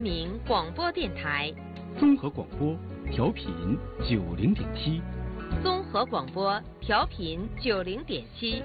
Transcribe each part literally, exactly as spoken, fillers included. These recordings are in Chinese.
民广播电台， 综合广播调频九零点七， 综合广播调频九零点七。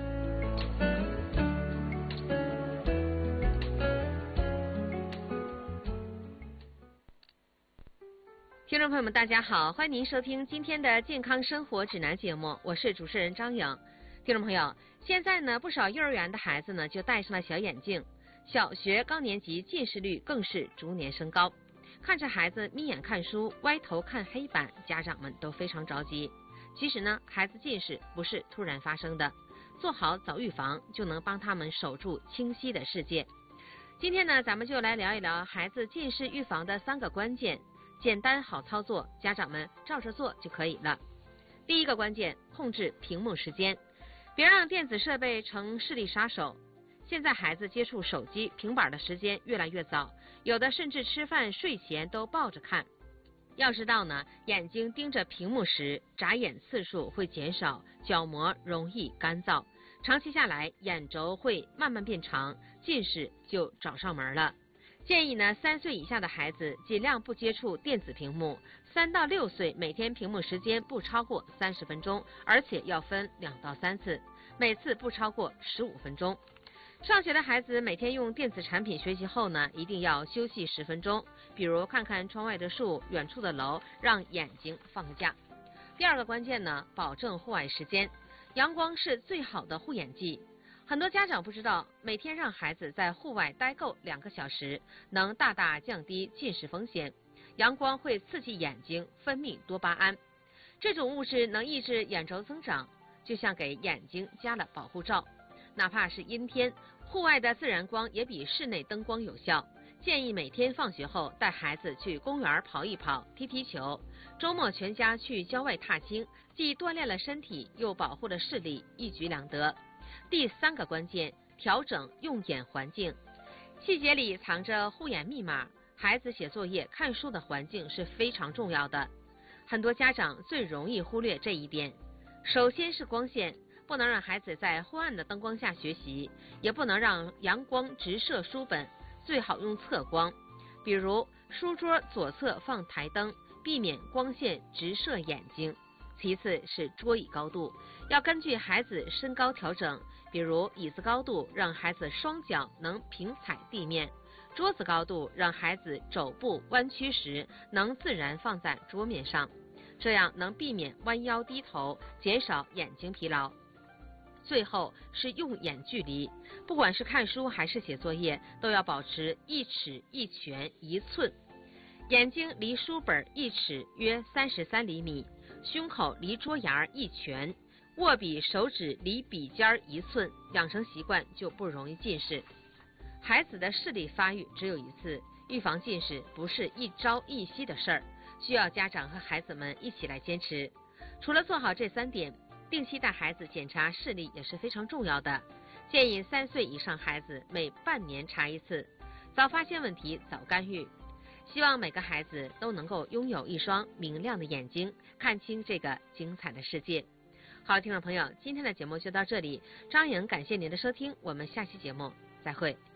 听众朋友们，大家好，欢迎您收听今天的健康生活指南节目，我是主持人张颖。听众朋友，现在呢，不少幼儿园的孩子呢就戴上了小眼镜，小学高年级近视率更是逐年升高。看着孩子眯眼看书，歪头看黑板，家长们都非常着急。其实呢，孩子近视不是突然发生的，做好早预防就能帮他们守住清晰的世界。今天呢，咱们就来聊一聊孩子近视预防的三个关键，简单好操作，家长们照着做就可以了。第一个关键，控制屏幕时间，别让电子设备成视力杀手。现在孩子接触手机、平板的时间越来越早，有的甚至吃饭、睡前都抱着看。要知道呢，眼睛盯着屏幕时，眨眼次数会减少，角膜容易干燥，长期下来，眼轴会慢慢变长，近视就找上门了。建议呢，三岁以下的孩子尽量不接触电子屏幕，三到六岁每天屏幕时间不超过三十分钟，而且要分两到三次，每次不超过十五分钟。上学的孩子每天用电子产品学习后呢，一定要休息十分钟，比如看看窗外的树、远处的楼，让眼睛放个假。第二个关键呢，保证户外时间，阳光是最好的护眼剂。很多家长不知道，每天让孩子在户外待够两个小时，能大大降低近视风险。阳光会刺激眼睛分泌多巴胺，这种物质能抑制眼轴增长，就像给眼睛加了保护罩。哪怕是阴天，户外的自然光也比室内灯光有效。建议每天放学后带孩子去公园跑一跑、踢踢球，周末全家去郊外踏青，既锻炼了身体，又保护了视力，一举两得。第三个关键，调整用眼环境，细节里藏着护眼密码。孩子写作业、看书的环境是非常重要的，很多家长最容易忽略这一点。首先是光线，不能让孩子在昏暗的灯光下学习，也不能让阳光直射书本，最好用侧光，比如书桌左侧放台灯，避免光线直射眼睛。其次是桌椅高度，要根据孩子身高调整，比如椅子高度让孩子双脚能平踩地面，桌子高度让孩子肘部弯曲时能自然放在桌面上，这样能避免弯腰低头，减少眼睛疲劳。最后是用眼距离，不管是看书还是写作业，都要保持一尺一拳一寸。眼睛离书本一尺约三十三厘米，胸口离桌沿一拳，握笔手指离笔尖一寸，养成习惯就不容易近视。孩子的视力发育只有一次，预防近视不是一朝一夕的事儿，需要家长和孩子们一起来坚持。除了做好这三点，定期带孩子检查视力也是非常重要的，建议三岁以上孩子每半年查一次，早发现问题，早干预。希望每个孩子都能够拥有一双明亮的眼睛，看清这个精彩的世界。好，听众朋友，今天的节目就到这里，张颖感谢您的收听，我们下期节目再会。